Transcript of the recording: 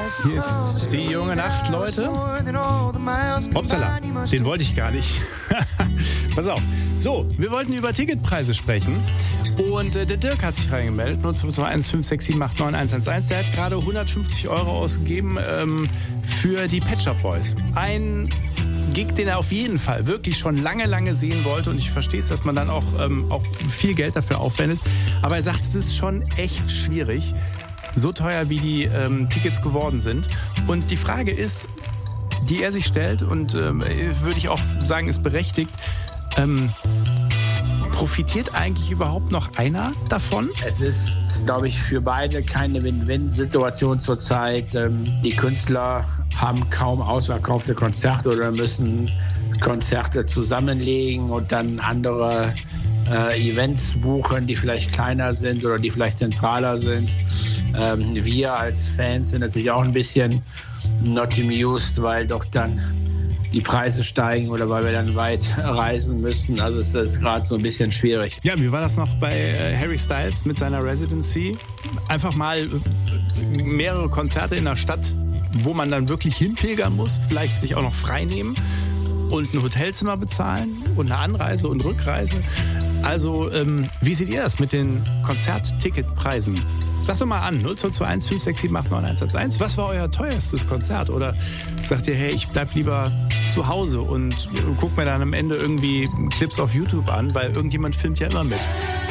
Hier ist die junge Nacht, Leute. Upsala, den wollte ich gar nicht. Pass auf. So, wir wollten über Ticketpreise sprechen. Und der Dirk hat sich reingemeldet. 0221 567 89111. Der hat gerade 150 € ausgegeben für die Pet Shop Boys. Ein Gig, den er auf jeden Fall wirklich schon lange sehen wollte. Und ich verstehe es, dass man dann auch viel Geld dafür aufwendet. Aber er sagt, es ist schon echt schwierig. So teuer, wie die Tickets geworden sind. Und die Frage ist, die er sich stellt, und würde ich auch sagen, ist berechtigt, profitiert eigentlich überhaupt noch einer davon? Es ist, glaube ich, für beide keine Win-Win-Situation zurzeit. Die Künstler haben kaum ausverkaufte Konzerte oder müssen Konzerte zusammenlegen und dann andere Events buchen, die vielleicht kleiner sind oder die vielleicht zentraler sind. Wir als Fans sind natürlich auch ein bisschen not amused, weil doch dann die Preise steigen oder weil wir dann weit reisen müssen. Also es ist gerade so ein bisschen schwierig. Ja, wie war das noch bei Harry Styles mit seiner Residency? Einfach mal mehrere Konzerte in der Stadt, wo man dann wirklich hinpilgern muss, vielleicht sich auch noch frei nehmen und ein Hotelzimmer bezahlen und eine Anreise und Rückreise. Also, wie seht ihr das mit den Konzertticketpreisen? Sagt doch mal an, 0221 567 89111. Was war euer teuerstes Konzert? Oder sagt ihr, hey, ich bleib lieber zu Hause und guck mir dann am Ende irgendwie Clips auf YouTube an, weil irgendjemand filmt ja immer mit.